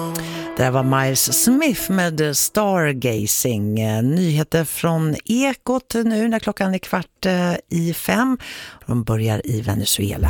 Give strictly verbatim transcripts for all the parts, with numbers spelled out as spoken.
Det var Miles Smith med Stargazing. Nyheter från Ekot nu när klockan är kvart i fem. De börjar i Venezuela.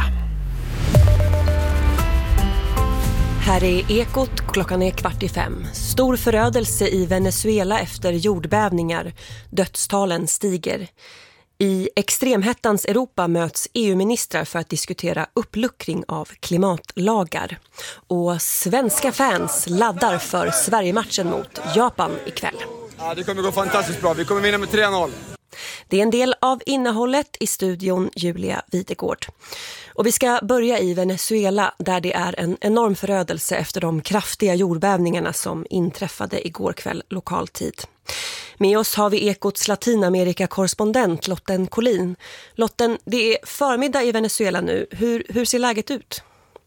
Här är Ekot, klockan är kvart i fem. Stor förödelse i Venezuela efter jordbävningar. Dödstalen stiger. I extremhettans Europa möts E U-ministrar för att diskutera uppluckring av klimatlagar. Och svenska fans laddar för Sverige-matchen mot Japan ikväll. Ja, det kommer gå fantastiskt bra. Vi kommer vinna med tre noll. Det är en del av innehållet i studion Julia Videgård. Och vi ska börja i Venezuela där det är en enorm förödelse efter de kraftiga jordbävningarna som inträffade igår kväll lokal tid. Med oss har vi Ekots Latinamerika-korrespondent Lotten Collin. Lotten, det är förmiddag i Venezuela nu. Hur, hur ser läget ut?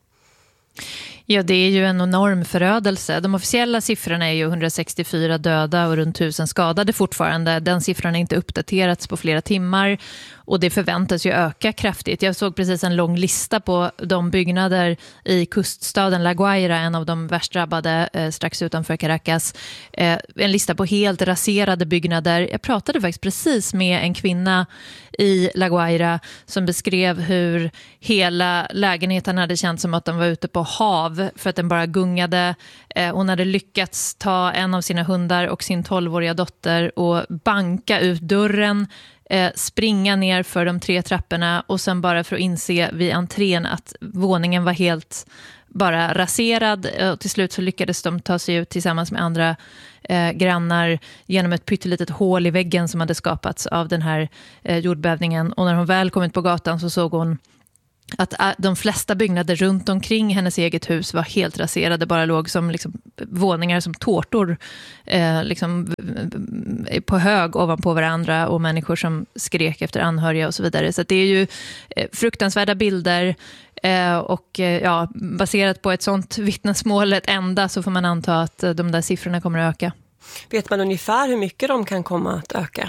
Ja, det är ju en enorm förödelse. De officiella siffrorna är ju hundrasextiofyra döda och runt tusen skadade fortfarande. Den siffran är inte uppdaterats på flera timmar och det förväntas ju öka kraftigt. Jag såg precis en lång lista på de byggnader i kuststaden La Guaira, en av de värst drabbade eh, strax utanför Caracas. Eh, en lista på helt raserade byggnader. Jag pratade faktiskt precis med en kvinna i La Guaira som beskrev hur hela lägenheten hade känt som att de var ute på hav för att den bara gungade. Eh, hon hade lyckats ta en av sina hundar och sin tolvåriga dotter och banka ut dörren, eh, springa ner för de tre trapporna och sen bara för att inse vid entrén att våningen var helt bara raserad. Och till slut så lyckades de ta sig ut tillsammans med andra eh, grannar genom ett pyttelitet hål i väggen som hade skapats av den här eh, jordbävningen. Och när hon väl kom ut på gatan så såg hon att de flesta byggnader runt omkring hennes eget hus var helt raserade, bara låg som liksom våningar som tårtor eh, liksom på hög ovanpå varandra och människor som skrek efter anhöriga och så vidare. Så att det är ju eh, fruktansvärda bilder eh, och eh, ja, baserat på ett sånt vittnesmål ett enda så får man anta att eh, de där siffrorna kommer att öka. Vet man ungefär hur mycket de kan komma att öka?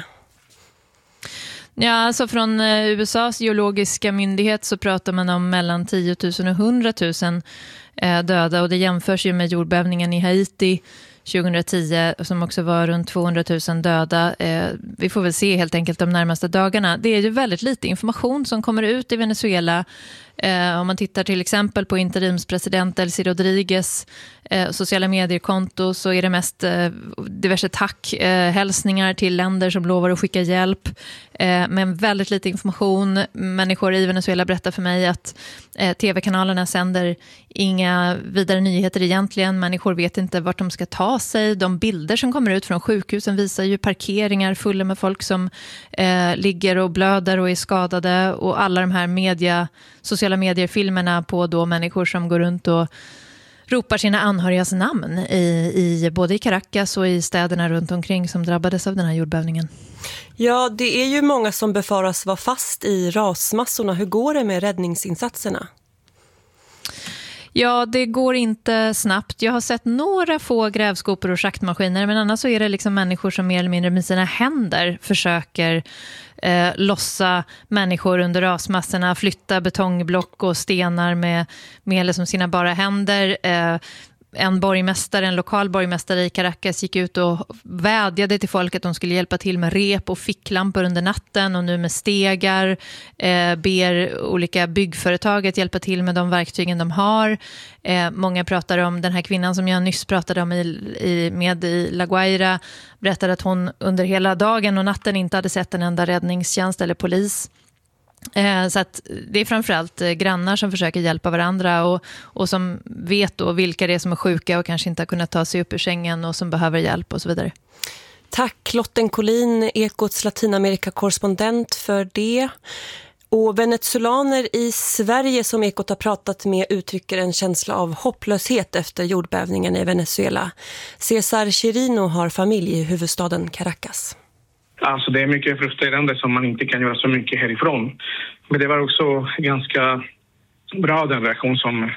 Ja, alltså från U S A:s geologiska myndighet så pratar man om mellan tio tusen och hundra tusen döda och det jämförs ju med jordbävningen i Haiti tjugohundratio som också var runt tvåhundratusen döda. Vi får väl se helt enkelt de närmaste dagarna. Det är ju väldigt lite information som kommer ut i Venezuela. Eh, om man tittar till exempel på interimspresident Delcy Rodriguez eh, sociala mediekonto så är det mest eh, diverse tack, eh, hälsningar till länder som lovar att skicka hjälp eh, men väldigt lite information. Människor i Venezuela berättar för mig att eh, tv-kanalerna sänder inga vidare nyheter egentligen. Människor vet inte vart de ska ta sig. De bilder som kommer ut från sjukhusen visar ju parkeringar fulla med folk som eh, ligger och blöder och är skadade och alla de här media sociala medier-filmerna på då människor som går runt och ropar sina anhörigas namn i, i både i Caracas och i städerna runt omkring som drabbades av den här jordbävningen. Ja, det är ju många som befaras vara fast i rasmassorna. Hur går det med räddningsinsatserna? Ja, det går inte snabbt. Jag har sett några få grävskopor och schaktmaskiner men annars så är det liksom människor som mer eller mindre med sina händer försöker eh, lossa människor under rasmassorna, flytta betongblock och stenar med, med liksom sina bara händer. Eh, En borgmästare, en lokal borgmästare i Caracas gick ut och vädjade till folk att de skulle hjälpa till med rep och ficklampor under natten och nu med stegar eh, ber olika byggföretag att hjälpa till med de verktygen de har. Eh, många pratar om den här kvinnan som jag nyss pratade om i, i, med i La Guaira, berättade att hon under hela dagen och natten inte hade sett en enda räddningstjänst eller polis. Så att det är framförallt grannar som försöker hjälpa varandra och, och som vet då vilka det är som är sjuka och kanske inte har kunnat ta sig upp ur sängen och som behöver hjälp och så vidare. Tack Lotten Collin, Ekots Latinamerika-korrespondent för det. Och venezuelaner i Sverige som Ekot har pratat med uttrycker en känsla av hopplöshet efter jordbävningen i Venezuela. Cesar Chirino har familj i huvudstaden Caracas. Alltså det är mycket frustrerande som man inte kan göra så mycket härifrån. Men det var också ganska bra den reaktion som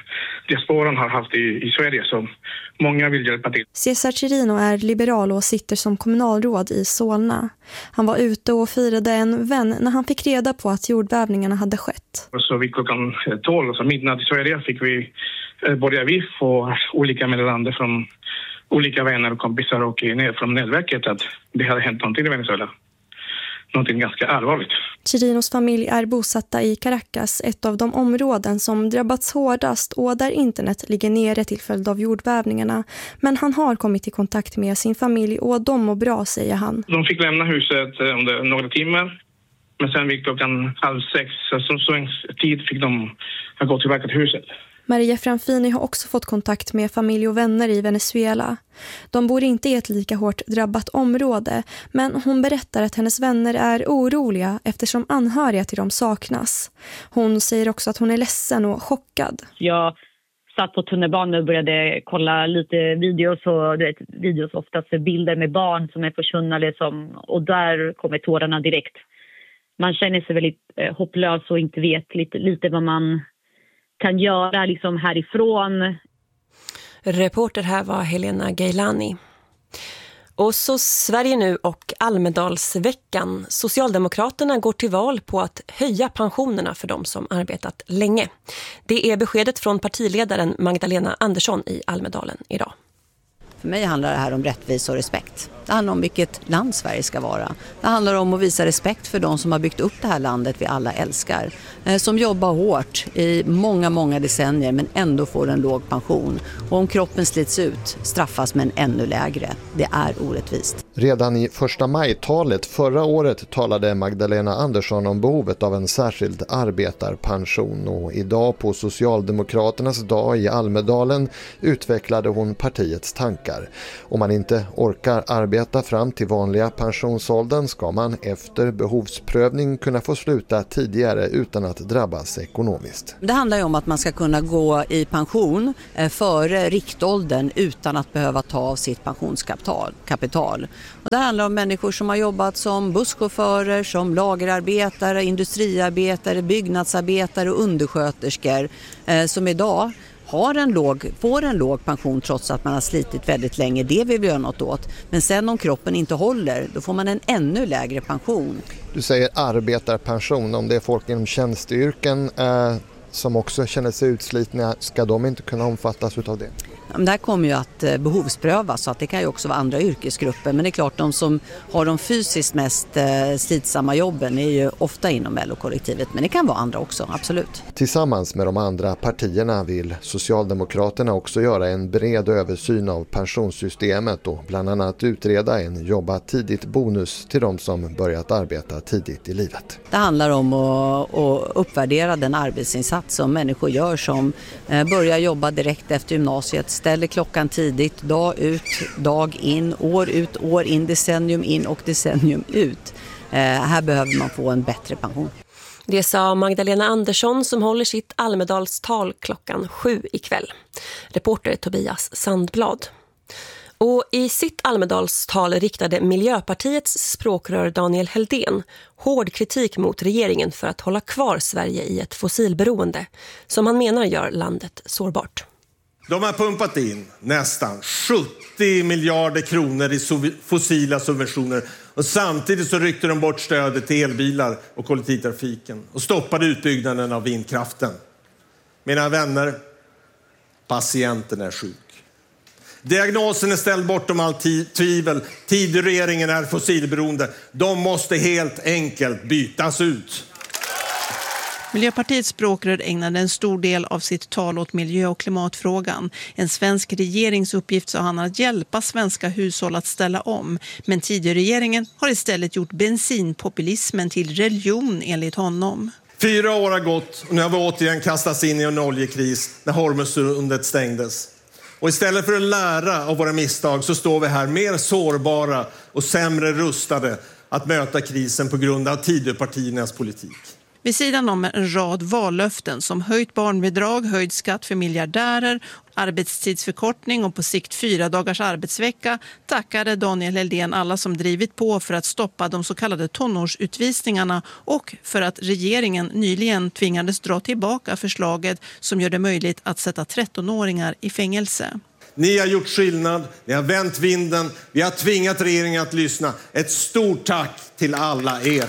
diasporan har haft i, i Sverige, så många vill hjälpa till. Cesar Chirino är liberal och sitter som kommunalråd i Solna. Han var ute och firade en vän när han fick reda på att jordbävningarna hade skett. Så vid klockan tolv, alltså midnatt i Sverige, fick vi, började vi få olika meddelanden från olika vänner och kompisar och från nätverket att det hade hänt någonting i Venezuela. Någonting ganska allvarligt. Chirinos familj är bosatta i Caracas, ett av de områden som drabbats hårdast och där internet ligger nere till följd av jordbävningarna. Men han har kommit i kontakt med sin familj och de mår bra, säger han. De fick lämna huset under några timmar, men sen vid klockan halv sex, som svensk tid, fick de gå tillbaka till huset. Maria Franfini har också fått kontakt med familj och vänner i Venezuela. De bor inte i ett lika hårt drabbat område, men hon berättar att hennes vänner är oroliga eftersom anhöriga till dem saknas. Hon säger också att hon är ledsen och chockad. Jag satt på tunnelbanan och började kolla lite videos, och du vet, videos oftast bilder med barn som är försvunna liksom, och där kommer tårarna direkt. Man känner sig väldigt eh, hopplös och inte vet lite, lite vad man kan göra liksom härifrån. Reporter här var Helena Gailani. Och så Sverige nu och Almedalsveckan. Socialdemokraterna går till val på att höja pensionerna för de som arbetat länge. Det är beskedet från partiledaren Magdalena Andersson i Almedalen idag. För mig handlar det här om rättvisa och respekt. Det handlar om vilket land Sverige ska vara. Det handlar om att visa respekt för de som har byggt upp det här landet vi alla älskar. Eh, som jobbar hårt i många, många decennier men ändå får en låg pension. Och om kroppen slits ut straffas med en ännu lägre. Det är orättvist. Redan i första maj-talet förra året talade Magdalena Andersson om behovet av en särskild arbetarpension. Och idag på Socialdemokraternas dag i Almedalen utvecklade hon partiets tankar. Om man inte orkar arbeta fram till vanliga pensionsåldern ska man efter behovsprövning kunna få sluta tidigare utan att drabbas ekonomiskt. Det handlar ju om att man ska kunna gå i pension före riktåldern utan att behöva ta av sitt pensionskapital. Kapital. Och det handlar om människor som har jobbat som busschaufförer, som lagerarbetare, industriarbetare, byggnadsarbetare och undersköterskor eh, som idag har en låg, får en låg pension trots att man har slitit väldigt länge. Det vill vi göra något åt. Men sen om kroppen inte håller, då får man en ännu lägre pension. Du säger arbetarpension. Om det är folk inom tjänsteyrken eh, som också känner sig utslitna, ska de inte kunna omfattas av det? Det här kommer ju att behovsprövas, så att det kan ju också vara andra yrkesgrupper. Men det är klart, de som har de fysiskt mest slitsamma jobben är ju ofta inom L O-kollektivet. Men det kan vara andra också, absolut. Tillsammans med de andra partierna vill Socialdemokraterna också göra en bred översyn av pensionssystemet och bland annat utreda en jobba tidigt bonus till de som börjat arbeta tidigt i livet. Det handlar om att, att uppvärdera den arbetsinsats som människor gör som börjar jobba direkt efter gymnasiet. Ställer klockan tidigt, dag ut, dag in, år ut, år in, decennium in och decennium ut. Eh, här behöver man få en bättre pension. Det sa Magdalena Andersson som håller sitt Almedalstal klockan sju ikväll. Reporter Tobias Sandblad. Och i sitt Almedalstal riktade Miljöpartiets språkrör Daniel Heldén hård kritik mot regeringen för att hålla kvar Sverige i ett fossilberoende som han menar gör landet sårbart. De har pumpat in nästan sjuttio miljarder kronor i fossila subventioner och samtidigt så ryckte de bort stödet till elbilar och kollektivtrafiken och stoppade utbyggnaden av vindkraften. Mina vänner, patienten är sjuk. Diagnosen är ställd bortom allt tvivel. Tidregeringen är fossilberoende. De måste helt enkelt bytas ut. Miljöpartiets språkrör ägnade en stor del av sitt tal åt miljö- och klimatfrågan. En svensk regerings uppgift, sa han, att hjälpa svenska hushåll att ställa om. Men Tidöregeringen har istället gjort bensinpopulismen till religion enligt honom. Fyra år har gått och nu har vi återigen kastats in i en oljekris när Hormuzsundet stängdes. Och istället för att lära av våra misstag så står vi här mer sårbara och sämre rustade att möta krisen på grund av Tidöpartiernas politik. Vid sidan om en rad vallöften som höjt barnbidrag, höjd skatt för miljardärer, arbetstidsförkortning och på sikt fyra dagars arbetsvecka tackade Daniel Helldén alla som drivit på för att stoppa de så kallade tonårsutvisningarna och för att regeringen nyligen tvingades dra tillbaka förslaget som gör det möjligt att sätta trettonåringar i fängelse. Ni har gjort skillnad, ni har vänt vinden, vi har tvingat regeringen att lyssna. Ett stort tack till alla er.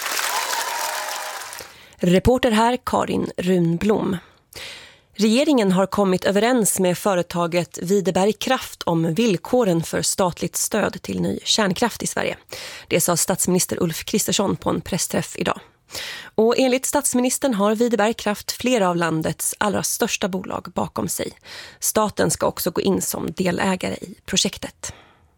Reporter här Karin Runblom. Regeringen har kommit överens med företaget Videberg Kraft om villkoren för statligt stöd till ny kärnkraft i Sverige. Det sa statsminister Ulf Kristersson på en pressträff idag. Och enligt statsministern har Videberg Kraft flera av landets allra största bolag bakom sig. Staten ska också gå in som delägare i projektet.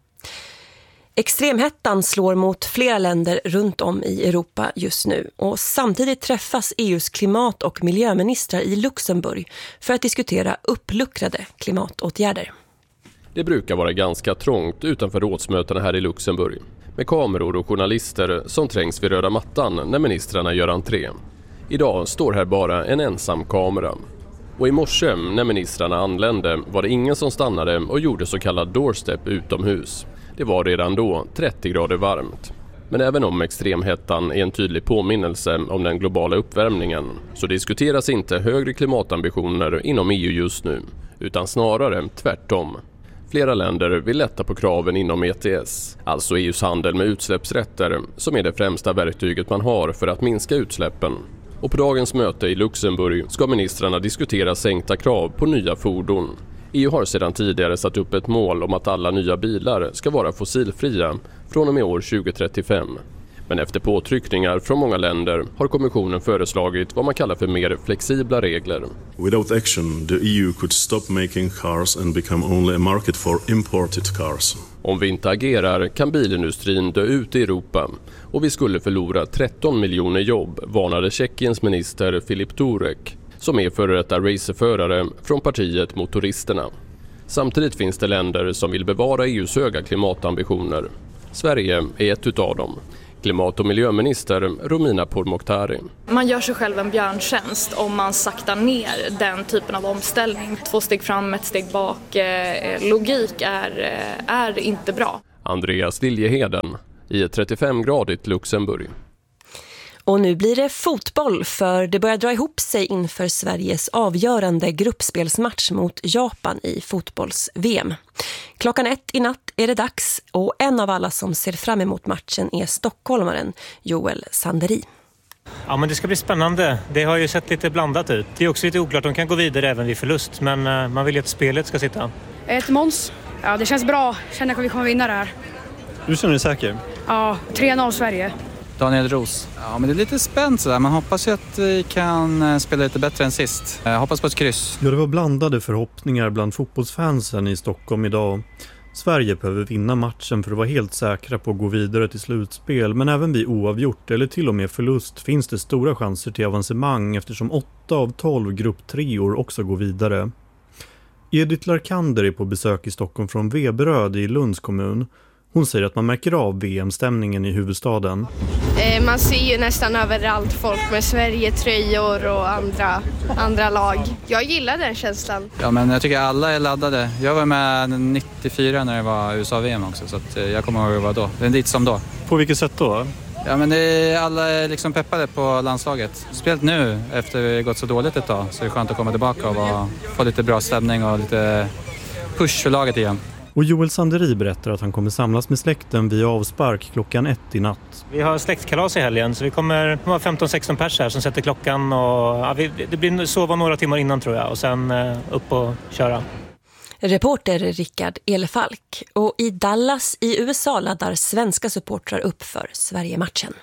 Extremhettan slår mot flera länder runt om i Europa just nu och samtidigt träffas E U:s klimat- och miljöministrar i Luxemburg för att diskutera uppluckrade klimatåtgärder. Det brukar vara ganska trångt utanför rådsmötena här i Luxemburg med kameror och journalister som trängs vid röda mattan när ministrarna gör entré. Idag står här bara en ensam kamera. Och i morse när ministrarna anlände var det ingen som stannade och gjorde så kallad doorstep utomhus. Det var redan då trettio grader varmt. Men även om extremhettan är en tydlig påminnelse om den globala uppvärmningen så diskuteras inte högre klimatambitioner inom E U just nu, utan snarare tvärtom. Flera länder vill lätta på kraven inom E T S, alltså E U:s handel med utsläppsrätter som är det främsta verktyget man har för att minska utsläppen. Och på dagens möte i Luxemburg ska ministrarna diskutera sänkta krav på nya fordon. E U har sedan tidigare satt upp ett mål om att alla nya bilar ska vara fossilfria från och med år tjugo trettiofem. Men efter påtryckningar från många länder har kommissionen föreslagit vad man kallar för mer flexibla regler. Without action, the E U could stop making cars and become only a market for imported cars. Om vi inte agerar kan bilindustrin dö ut i Europa och vi skulle förlora tretton miljoner jobb, varnade Tjeckiens minister Filip Turek, som är före detta racerförare från partiet Motoristerna. Samtidigt finns det länder som vill bevara E U:s höga klimatambitioner. Sverige är ett utav dem. Klimat- och miljöminister Romina Pourmokhtari. Man gör sig själv en björntjänst om man saktar ner den typen av omställning. Två steg fram, ett steg bak. Logik är, är inte bra. Andreas Liljeheden i ett trettiofemgradigt Luxemburg. Och nu blir det fotboll för det börjar dra ihop sig inför Sveriges avgörande gruppspelsmatch mot Japan i fotbolls-V M. Klockan ett i natt är det dags och en av alla som ser fram emot matchen är stockholmaren Joel Sanderi. Ja, men det ska bli spännande. Det har ju sett lite blandat ut. Det är också lite oklart, de kan gå vidare även vid förlust, men man vill ju att spelet ska sitta. Ett Måns. Ja, det känns bra. Jag känner att vi kommer vinna det här. Du känner dig säker? Ja, tre noll Sverige. Daniel Ros. Ja, men det är lite spänt sådär. Man hoppas ju att vi kan spela lite bättre än sist. Jag hoppas på ett kryss. Ja, det var blandade förhoppningar bland fotbollsfansen i Stockholm idag. Sverige behöver vinna matchen för att vara helt säkra på att gå vidare till slutspel. Men även vid oavgjort eller till och med förlust finns det stora chanser till avancemang eftersom åtta av tolv grupp treor också går vidare. Edith Larkander är på besök i Stockholm från Veberöd i Lunds kommun. Hon säger att man märker av V M-stämningen i huvudstaden. Eh, man ser ju nästan överallt folk med Sverige-tröjor och andra, andra lag. Jag gillar den känslan. Ja, men jag tycker alla är laddade. Jag var med nittiofyra när det var U S A-V M också, så att jag kommer ihåg hur det var då. Det är dit som då. På vilket sätt då? Ja, men det är alla är liksom peppade på landslaget. Spelat nu, efter det gått så dåligt ett tag, så är det skönt att komma tillbaka och vara, få lite bra stämning och lite push för laget igen. Och Joel Sanderi berättar att han kommer samlas med släkten via avspark klockan ett i natt. Vi har släktkalas i helgen så vi kommer vara femton sexton pers här som sätter klockan. Och, ja, vi, det blir sova några timmar innan tror jag och sen eh, upp och köra. Reporter Rickard Elefalk. Och i Dallas i U S A laddar svenska supportrar upp för Sverige-matchen.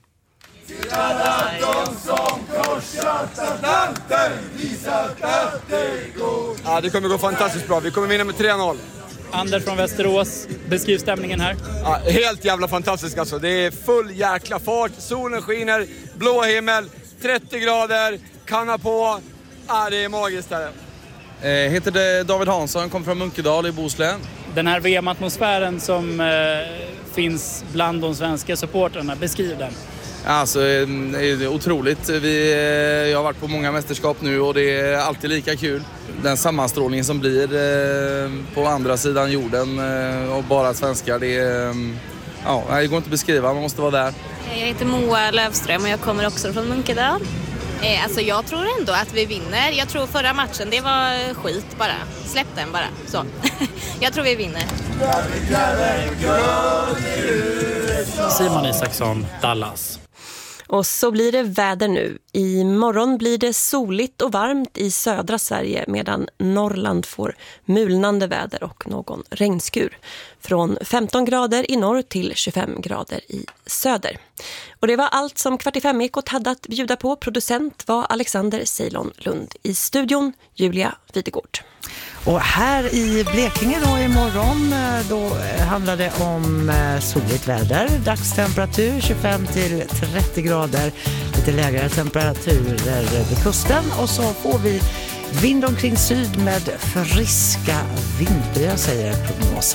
Ja, det kommer gå fantastiskt bra. Vi kommer vinna med tre noll. Anders från Västerås, beskriv stämningen här. Ja, helt jävla fantastiskt alltså. Det är full jäkla fart, solen skiner, blå himmel, trettio grader, kanna på. Ja, det är magiskt där. Jag heter det David Hansson, kommer från Munkedal i Bohuslän. Den här V M-atmosfären som eh, finns bland de svenska supporterna, beskriv den. Alltså, det är otroligt. Vi, jag har varit på många mästerskap nu och det är alltid lika kul. Den sammanstrålningen som blir på andra sidan jorden och bara svenskar, det, ja, det går inte att beskriva, man måste vara där. Jag heter Moa Lövström och jag kommer också från Munkedal. Alltså jag tror ändå att vi vinner. Jag tror förra matchen, det var skit bara. Släpp den bara. Så. Jag tror vi vinner. Simon Isaksson, Dallas. Och så blir det väder nu. Imorgon blir det soligt och varmt i södra Sverige medan Norrland får mulnande väder och någon regnskur. Från femton grader i norr till tjugofem grader i söder. Och det var allt som Kvart i fem-ekot hade att bjuda på. Producent var Alexander Ceylon Lund. I studion Julia Videgård. Och här i Blekinge då imorgon då handlar det om soligt väder, dagstemperatur tjugofem till trettio grader, lite lägre temperaturer vid kusten och så får vi vind omkring syd med friska vindbyar säger prognosen.